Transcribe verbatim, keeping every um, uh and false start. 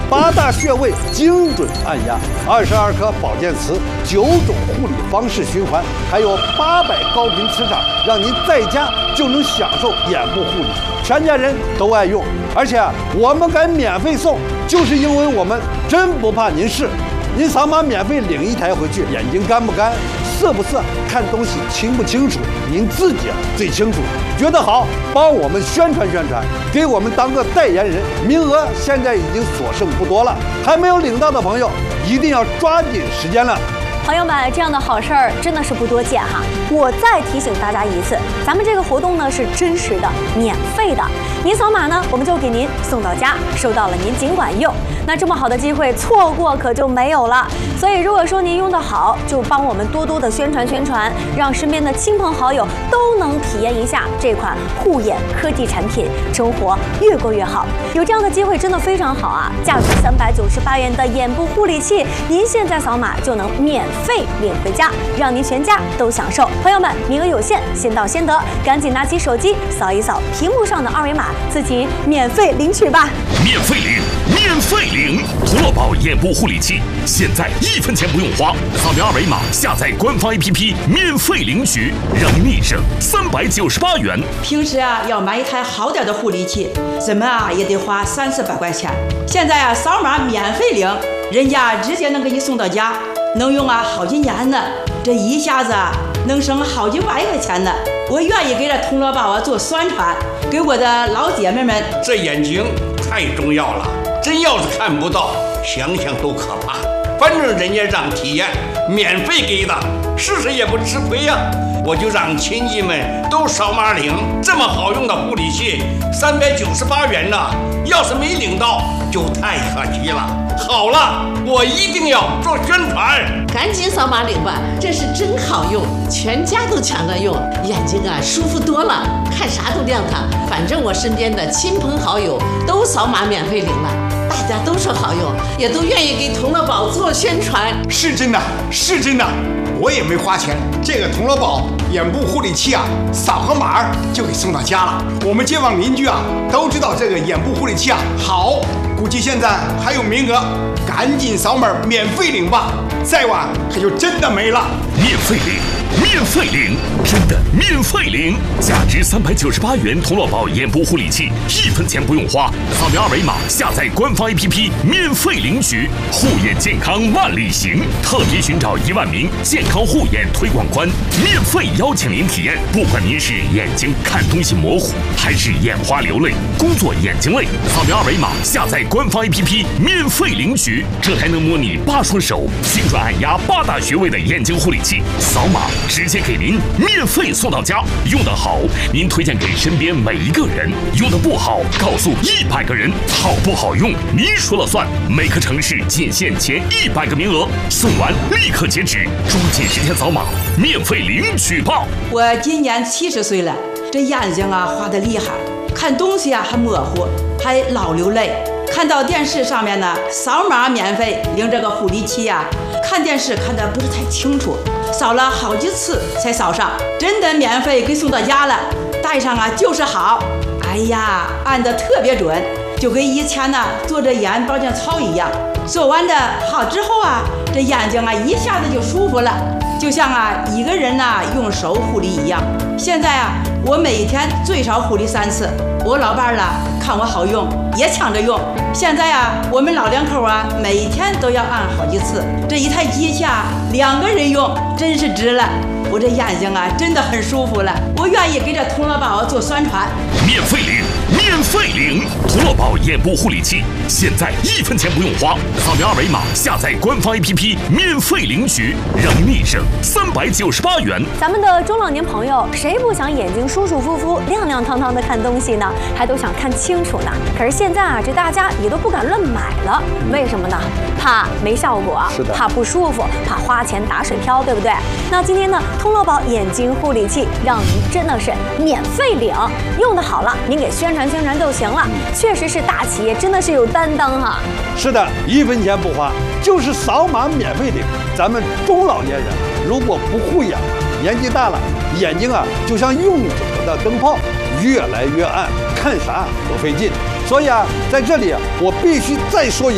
八大穴位精准按压，二十二颗保健词，九种护理方式循环，还有八百高频磁场，让您在家就能享受眼部护理，全家人都爱用。而且我们敢免费送，就是因为我们真不怕您试。您扫码免费领一台回去，眼睛干不干？涩不涩，看东西清不清楚，您自己最清楚。觉得好，帮我们宣传宣传，给我们当个代言人。名额现在已经所剩不多了，还没有领到的朋友，一定要抓紧时间了。 朋友们，这样的好事儿真的是不多见哈！我再提醒大家一次，咱们这个活动呢是真实的、免费的，您扫码呢，我们就给您送到家，收到了您尽管用。那这么好的机会，错过可就没有了。所以如果说您用得好，就帮我们多多的宣传宣传，让身边的亲朋好友都能体验一下这款护眼科技产品，生活越过越好。有这样的机会真的非常好啊！价值三百九十八元的眼部护理器，您现在扫码就能免费领回家，让您全家都享受。朋友们，名额有限，先到先得，赶紧拿起手机扫一扫屏幕上的二维码，自己免费领取吧！ 免费领，免费领！图乐宝眼部护理器，现在一分钱不用花，扫描二维码下载官方 A P P， 免费领取，让您立省三百九十八元。 平时啊，要买一台好点的护理器，怎么啊也得花三四百块钱。现在啊，扫码免费领，人家直接能给你送到家。能用啊好几年呢，这一下子啊能省好几万块钱呢。我愿意给这通乐宝啊做宣传，给我的老姐妹们。 这眼睛太重要了，真要是看不到，想想都可怕。反正人家让体验，免费给的，试试也不吃亏呀、啊。我就让亲戚们都扫码领，这么好用的护理器，三百九十八元呢，要是没领到就太可惜了。好了，我一定要做宣传， 赶紧扫码领吧，这是真好用，全家都抢着用，眼睛啊舒服多了，看啥都亮堂。反正我身边的亲朋好友都扫码免费领了，大家都说好用，也都愿意给同乐宝做宣传。 是真的，是真的，我也没花钱，这个同乐宝眼部护理器啊，扫个码就给送到家了。我们街坊邻居啊都知道这个眼部护理器啊好，估计现在还有名额，赶紧扫码免费领吧，再晚可就真的没了。 免费领，免费领，真的免费领！价值三百九十八元同乐宝眼部护理器，一分钱不用花，扫描二维码下载官方 A P P， 免费领取。护眼健康万里行，特别寻找一万名健康护眼推广官，免费邀请您体验。不管您是眼睛看东西模糊，还是眼花流泪、工作眼睛累，扫描二维码下载官方 A P P， 免费领取。这还能模拟八双手，精准按压八大穴位的眼睛护理器，扫码直接给您免费送到家。用得好，您推荐给身边每一个人；用得不好，告诉一百个人。好不好用，您说了算。每个城市仅限前一百个名额，送完立刻截止，抓紧时间扫码，免费领取吧。 我今年七十岁了，这眼睛啊花得厉害，看东西啊还模糊，还老流泪。看到电视上面呢，扫码免费领这个护理器呀、啊，看电视看得不是太清楚，扫了好几次才扫上，真的免费给送到家了，戴上啊就是好。哎呀，按得特别准，就跟以前呢做着眼保健操一样。做完的好之后啊，这眼睛啊一下子就舒服了，就像啊一个人呐用手护理一样。现在啊，我每天最少护理三次。我老伴儿啦，看我好用，也抢着用。现在啊，我们老两口啊，每天都要按好几次。这一台机器啊，两个人用，真是值了。我这眼睛啊，真的很舒服了。我愿意给这同乐宝做宣传， 免费领，免费领！同乐宝眼部护理器，现在一分钱不用花，扫描二维码下载官方 A P P， 免费领取，让您立省三百九十八元。 咱们的中老年朋友，谁不想眼睛舒舒服服、亮亮堂堂的看东西呢？还都想看清楚呢。可是现在啊，这大家也都不敢乱买了，为什么呢？怕没效果，怕不舒服，怕花钱打水漂，对不对？那今天呢，通乐宝眼睛护理器让您真的是免费领，用的好了，您给宣传宣传就行了。确实是大企业，真的是有担当哈。是的，一分钱不花，就是扫码免费领。咱们中老年人如果不护眼，年纪大了，眼睛啊就像用久了的灯泡，越来越暗，看啥都费劲。所以啊，在这里我必须再说一